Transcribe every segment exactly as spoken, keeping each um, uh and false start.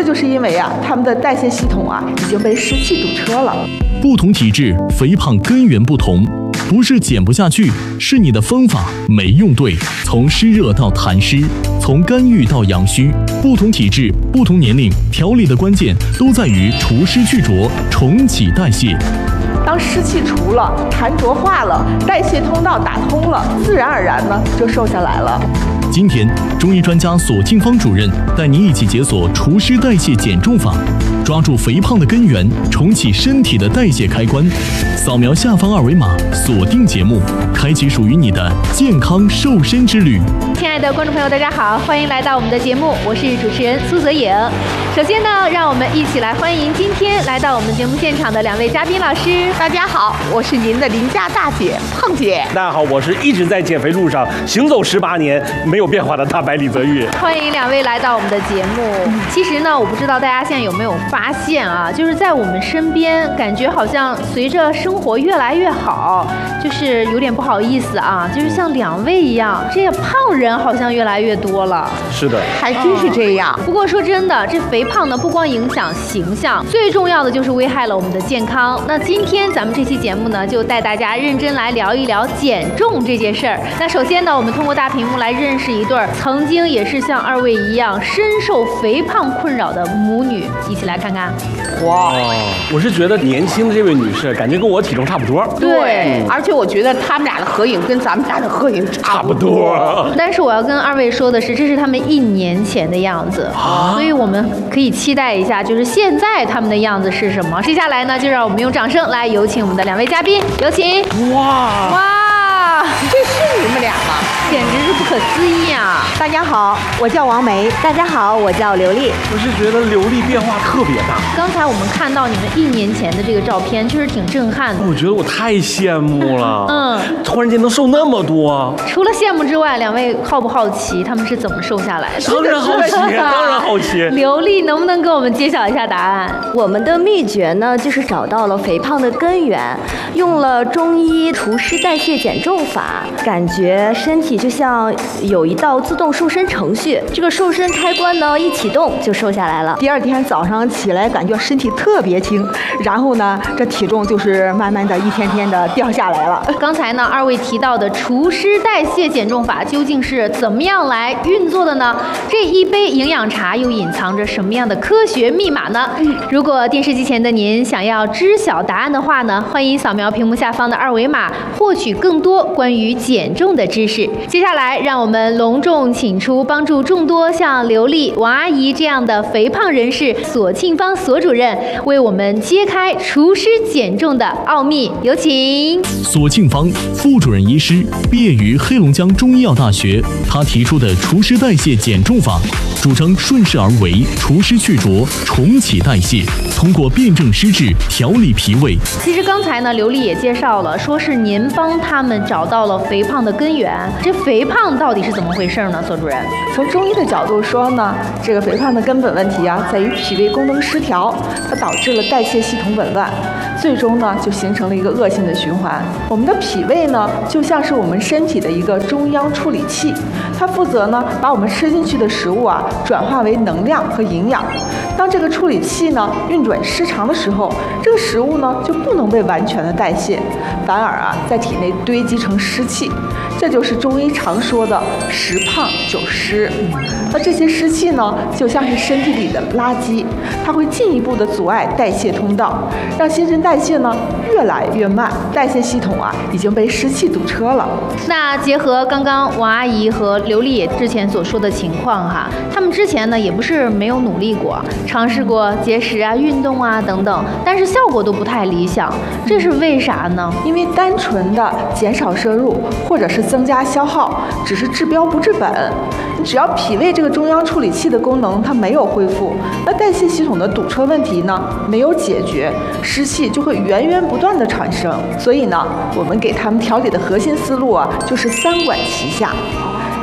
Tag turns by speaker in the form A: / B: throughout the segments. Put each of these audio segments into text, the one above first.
A: 就是因为啊，他们的代谢系统啊已经被湿气堵车了。
B: 不同体质，肥胖根源不同，不是减不下去，是你的方法没用对。从湿热到痰湿，从干郁到阳虚，不同体质、不同年龄，调理的关键都在于除湿去浊，重启代谢。
A: 当湿气除了，痰浊化了，代谢通道打通了，自然而然呢就瘦下来了。
B: 今天，中医专家索庆芳主任带您一起解锁除湿代谢减重法，抓住肥胖的根源，重启身体的代谢开关。扫描下方二维码，锁定节目，开启属于你的健康瘦身之旅。
C: 亲爱的观众朋友，大家好，欢迎来到我们的节目，我是主持人苏泽颖。首先呢，让我们一起来欢迎今天来到我们节目现场的两位嘉宾老师。
A: 大家好，我是您的邻家大姐胖姐。
D: 大家好，我是一直在减肥路上行走十八年没有变化的大白李泽玉。
C: 欢迎两位来到我们的节目。其实呢，我不知道大家现在有没有发现啊，就是在我们身边，感觉好像随着生活越来越好，就是有点不好意思啊，就是像两位一样，这个胖人好像越来越多了。
D: 是的，
A: 还真是这样。
C: 嗯、不过说真的，这肥胖呢，不光影响形象，最重要的就是危害了我们的健康。那今天咱们这期节目呢，就带大家认真来聊一聊减重这件事儿。那首先呢，我们通过大屏幕来认识一对曾经也是像二位一样深受肥胖困扰的母女，一起来看看。
D: 哇，我是觉得年轻的这位女士，感觉跟我体重差不多。
A: 对，嗯、而且我觉得他们俩的合影跟咱们俩的合影差不多。
C: 但是我要跟二位说的是，这是他们一年前的样子，啊、所以我们可以期待一下，就是现在他们的样子是什么。接下来呢，就让我们用掌声来有请我们的两位嘉宾，有请。
D: 哇
C: 哇，
A: 这是你们俩吗？
C: 简直是不可思议啊！
E: 大家好，我叫王梅。大家好，我叫刘丽。
D: 我是觉得刘丽变化特别大。
C: 刚才我们看到你们一年前的这个照片，确实挺震撼的。
D: 我觉得我太羡慕了。
C: 嗯，
D: 突然间能瘦那么多。
C: 除了羡慕之外，两位好不好奇他们是怎么瘦下来的？
D: 当然好奇，当然好奇。
C: 刘丽能不能给我们揭晓一下答案？
E: 我们的秘诀呢，就是找到了肥胖的根源，用了中医除湿代谢减重法，感觉身体就像有一道自动瘦身程序，这个瘦身开关呢一启动就瘦下来了。
A: 第二天早上起来感觉身体特别轻，然后呢这体重就是慢慢的一天天的掉下来了。
C: 刚才呢二位提到的除湿代谢减重法究竟是怎么样来运作的呢？这一杯营养茶又隐藏着什么样的科学密码呢？如果电视机前的您想要知晓答案的话呢，欢迎扫描屏幕下方的二维码，获取更多关于减重的知识。接下来让我们隆重请出帮助众多像刘丽、王阿姨这样的肥胖人士索庆芳索主任，为我们揭开除湿减重的奥秘。有请。
B: 索庆芳副主任医师，毕业于黑龙江中医药大学。他提出的除湿代谢减重法，主张顺势而为，除湿去浊，重启代谢，通过辩证施治调理脾胃。
C: 其实刚才呢，刘丽也介绍了，说是您帮他们找到了肥胖的根源。这肥胖到底是怎么回事呢？索主任，
A: 从中医的角度说呢，这个肥胖的根本问题啊，在于脾胃功能失调，它导致了代谢系统紊乱，最终呢就形成了一个恶性的循环。我们的脾胃呢，就像是我们身体的一个中央处理器，它负责呢把我们吃进去的食物啊转化为能量和营养。当这个处理器呢运转失常的时候，这个食物呢就不能被完全的代谢，反而啊在体内堆积成湿气。这就是中医常说的食胖久湿。那这些湿气呢，就像是身体里的垃圾，它会进一步的阻碍代谢通道，让新陈代谢呢越来越慢，代谢系统啊已经被湿气堵车了。
C: 那结合刚刚王阿姨和刘丽之前所说的情况哈，他们之前呢也不是没有努力过，尝试过节食啊、运动啊等等，但是效果都不太理想，这是为啥呢？
A: 因为单纯的减少摄入或者是增加消耗，只是治标不治本。只要脾胃这个中央处理器的功能它没有恢复，那代谢系统的堵车问题呢没有解决，湿气就会源源不断的产生。所以呢，我们给他们调理的核心思路啊，就是三管齐下。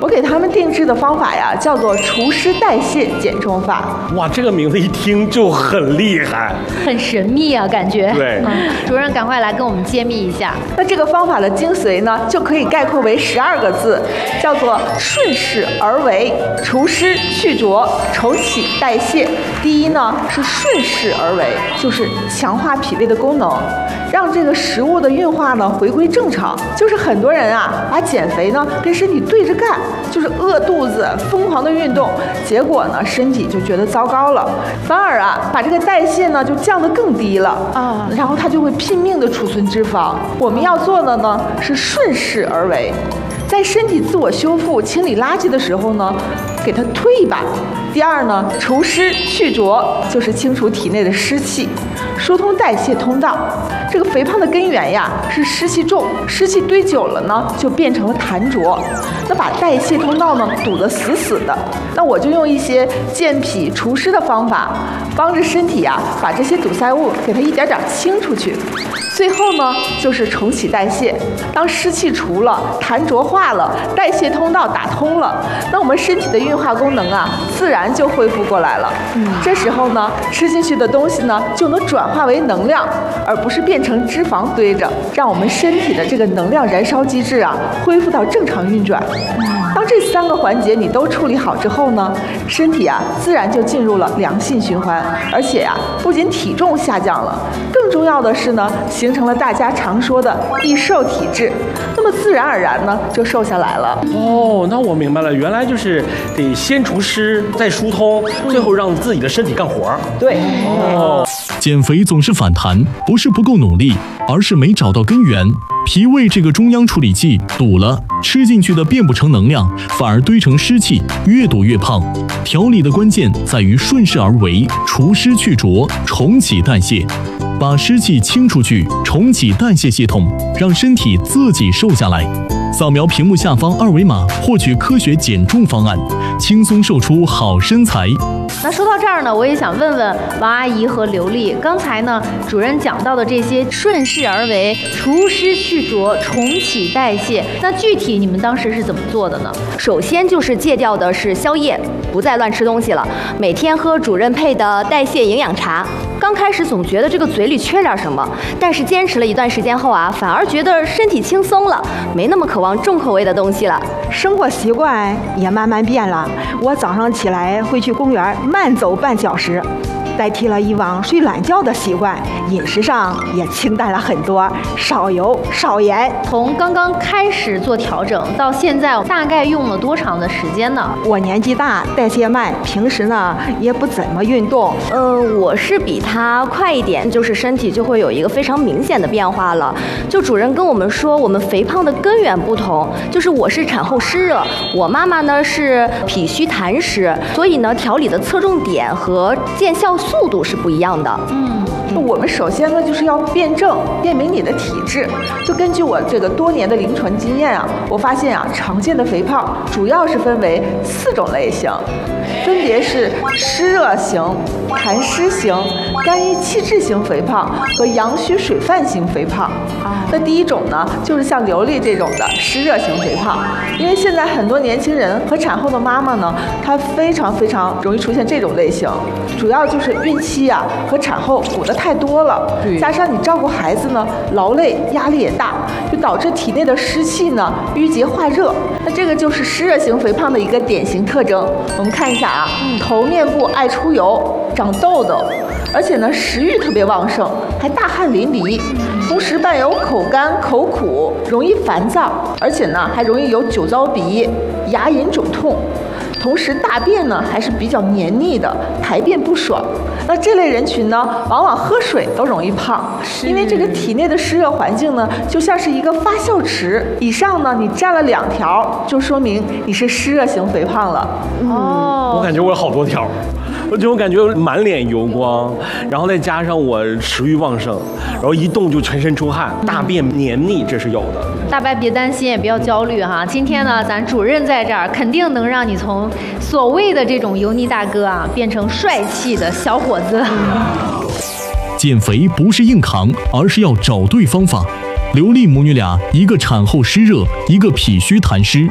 A: 我给他们定制的方法呀，叫做除湿代谢减重法。
D: 哇，这个名字一听就很厉害，
C: 很神秘啊，感觉。
D: 对，
C: 嗯，主任赶快来跟我们揭秘一下。
A: 那这个方法的精髓呢，就可以概括为十二个字，叫做顺势而为，除湿去浊，重启代谢。第一呢是顺势而为，就是强化脾胃的功能，让这个食物的运化呢回归正常。就是很多人啊，把减肥呢跟身体对着干，就是饿肚子，疯狂的运动，结果呢身体就觉得糟糕了，反而啊把这个代谢呢就降得更低了啊，然后它就会拼命的储存脂肪。我们要做的呢是顺势而为，在身体自我修复、清理垃圾的时候呢，给它推一把。第二呢，除湿去浊，就是清除体内的湿气，疏通代谢通道。这个肥胖的根源呀是湿气重，湿气堆久了呢，就变成了痰浊，那把代谢通道呢堵得死死的。那我就用一些健脾除湿的方法，帮着身体呀把这些堵塞物给它一点点清出去。最后呢，就是重启代谢。当湿气除了，痰浊化了，代谢通道打通了，那我们身体的运化功能啊，自然就恢复过来了。嗯，这时候呢，吃进去的东西呢，就能转化为能量，而不是变成脂肪堆着，让我们身体的这个能量燃烧机制啊，恢复到正常运转。当这三个环节你都处理好之后呢，身体啊，自然就进入了良性循环，而且呀、啊，不仅体重下降了，更重要的是呢，形成了大家常说的易瘦体质，那么自然而然呢就瘦下来了。
D: 哦，那我明白了，原来就是得先除湿，再疏通，最后让自己的身体干活。
A: 对。
D: 哦，
B: 减肥总是反弹，不是不够努力，而是没找到根源。脾胃这个中央处理器堵了，吃进去的变不成能量，反而堆成湿气，越堵越胖。调理的关键在于顺势而为，除湿去浊，重启代谢。把湿气清出去，重启代谢系统，让身体自己瘦下来。扫描屏幕下方二维码，获取科学减重方案，轻松瘦出好身材。
C: 那说到这儿呢，我也想问问王阿姨和刘丽，刚才呢主任讲到的这些顺势而为、除湿去浊、重启代谢，那具体你们当时是怎么做的呢？
E: 首先就是戒掉的是宵夜，不再乱吃东西了，每天喝主任配的代谢营养茶。刚开始总觉得这个嘴里缺点什么，但是坚持了一段时间后啊，反而觉得身体轻松了，没那么渴望重口味的东西了。
F: 生活习惯也慢慢变了，我早上起来会去公园慢走半小时，代替了以往睡懒觉的习惯，饮食上也清淡了很多，少油少盐。
C: 从刚刚开始做调整到现在，大概用了多长的时间呢？
F: 我年纪大，代谢慢，平时呢也不怎么运动。
E: 呃，我是比他快一点，就是身体就会有一个非常明显的变化了。就主任跟我们说，我们肥胖的根源不同，就是我是产后湿热，我妈妈呢是脾虚痰湿，所以呢调理的侧重点和见效速度是不一样的。
C: 嗯，
A: 我们首先呢就是要辩证辨明你的体质。就根据我这个多年的临床经验啊，我发现啊，常见的肥胖主要是分为四种类型，分别是湿热型、痰湿型、肝郁气滞型肥胖和阳虚水泛型肥胖。那第一种呢，就是像刘丽这种的湿热型肥胖，因为现在很多年轻人和产后的妈妈呢，她非常非常容易出现这种类型，主要就是孕期啊和产后补的太多了，加上你照顾孩子呢，劳累压力也大，就导致体内的湿气呢淤结化热。那这个就是湿热型肥胖的一个典型特征。我们看一下啊，头面部爱出油、长痘痘，而且呢食欲特别旺盛，还大汗淋漓，同时伴有口干口苦，容易烦躁，而且呢还容易有酒糟鼻、牙龈肿痛。同时大便呢还是比较黏腻的，排便不爽。那这类人群呢，往往喝水都容易胖，因为这个体内的湿热环境呢，就像是一个发酵池。以上呢，你占了两条，就说明你是湿热型肥胖了。
C: 哦，
D: 我感觉我有好多条。我就感觉满脸油光，然后再加上我食欲旺盛，然后一动就全身出汗，大便黏腻，这是有的。
C: 大白别担心，也不要焦虑哈。今天呢，咱主任在这儿，肯定能让你从所谓的这种油腻大哥啊，变成帅气的小伙子。
B: 减肥不是硬扛，而是要找对方法。刘丽母女俩，一个产后湿热，一个脾虚痰湿。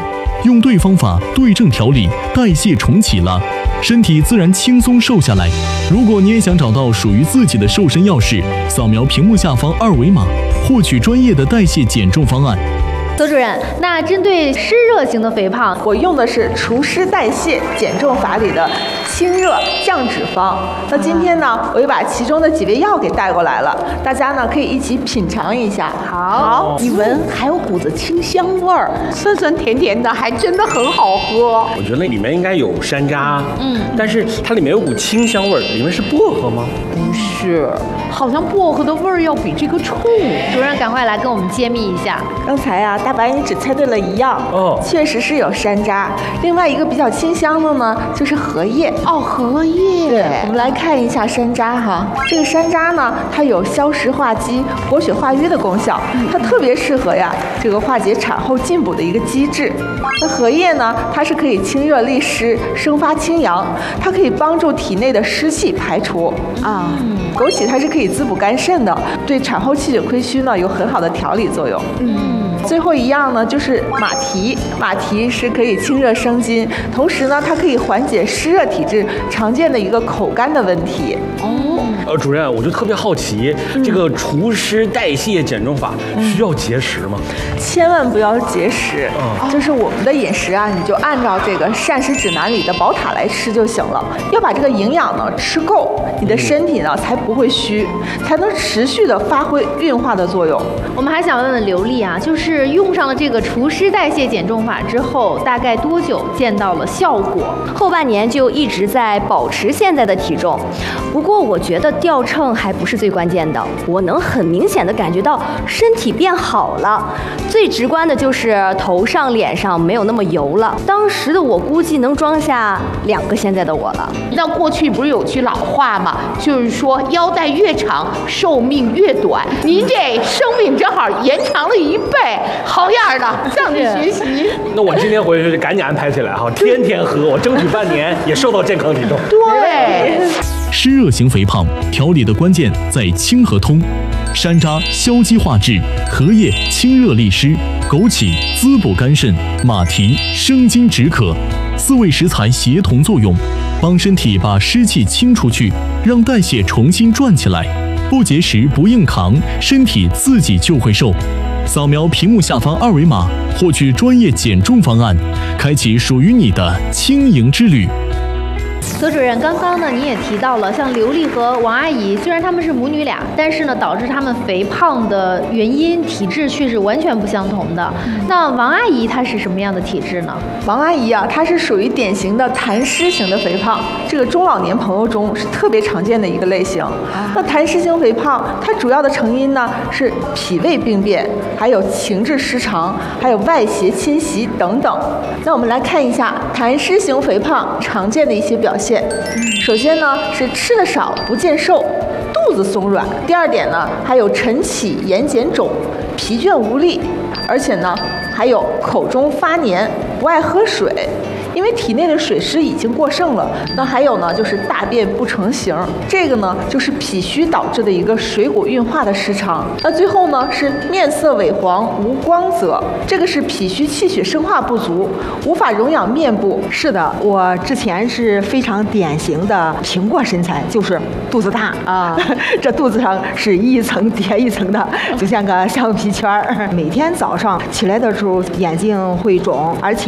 B: 用对方法，对症调理，代谢重启了，身体自然轻松瘦下来。如果你也想找到属于自己的瘦身钥匙，扫描屏幕下方二维码，获取专业的代谢减重方案。
C: 邹主任，那针对湿热型的肥胖，
A: 我用的是除湿代谢减重法里的清热降脂方。那今天呢，我又把其中的几味药给带过来了，大家呢可以一起品尝一下。
G: 好，一闻还有股子清香味儿，酸酸甜甜的，还真的很好喝。
D: 我觉得那里面应该有山楂，嗯，但是它里面有股清香味儿，里面是薄荷吗？
G: 不是，好像薄荷的味儿要比这个冲。
C: 主任赶快来跟我们揭秘一下。
A: 刚才啊，大白你只猜对了一样，哦，确实是有山楂。另外一个比较清香的呢，就是荷叶。
G: 哦，荷叶。
A: 对，我们来看一下山楂哈。这个山楂呢，它有消食化积、活血化瘀的功效，它特别适合呀这个化解产后进补的一个机制。那荷叶呢，它是可以清热利湿、生发清阳，它可以帮助体内的湿气排除啊。枸杞它是可以滋补肝肾的，对产后气血亏虚呢有很好的调理作用。嗯，最后一样呢就是马蹄，马蹄是可以清热生津，同时呢它可以缓解湿热体质常见的一个口干的问题。
D: 哦，呃，主任，我就特别好奇，嗯、这个除湿代谢减重法需要节食吗？
A: 千万不要节食，嗯、就是我们的饮食啊，你就按照这个膳食指南里的宝塔来吃就行了。要把这个营养呢吃够，你的身体呢才不会虚，才能持续的发挥运化的作用。
C: 我们还想问问刘丽啊，就是用上了这个除湿代谢减重法之后，大概多久见到了效果？
E: 后半年就一直在保持现在的体重，不过我觉得掉秤还不是最关键的，我能很明显的感觉到身体变好了。最直观的就是头上、脸上没有那么油了。当时的我估计能装下两个现在的我了。
G: 那过去不是有句老话吗？就是说腰带越长，寿命越短。您这生命正好延长了一倍，好样的，向你学习。
D: 那我今天回去就赶紧安排起来哈，天天喝，我争取半年也瘦到健康体重。
G: 对。
B: 湿热型肥胖调理的关键在清和通，山楂消积化滞，荷叶清热利湿，枸杞滋补肝肾，马蹄生津止渴，四味食材协同作用，帮身体把湿气清出去，让代谢重新转起来。不节食不硬扛，身体自己就会瘦。扫描屏幕下方二维码，获取专业减重方案，开启属于你的轻盈之旅。
C: 邹主任，刚刚呢，你也提到了，像刘丽和王阿姨，虽然她们是母女俩，但是呢，导致她们肥胖的原因、体质却是完全不相同的。那王阿姨她是什么样的体质呢？
A: 王阿姨啊，她是属于典型的痰湿型的肥胖，这个中老年朋友中是特别常见的一个类型。那痰湿型肥胖，它主要的成因呢是脾胃病变，还有情志失常，还有外邪侵袭等等。那我们来看一下痰湿型肥胖常见的一些表现。首先呢是吃的少不见瘦，肚子松软。第二点呢还有晨起眼睑肿，疲倦无力，而且呢还有口中发黏，不爱喝水。因为体内的水湿已经过剩了。那还有呢，就是大便不成形，这个呢就是脾虚导致的一个水谷运化的失常。那最后呢是面色萎黄无光泽，这个是脾虚气血生化不足，无法荣养面部。
F: 是的，我之前是非常典型的苹果身材，就是肚子大啊，这肚子上是一层叠一层的，就像个橡皮圈儿。每天早上起来的时候眼睛会肿，而且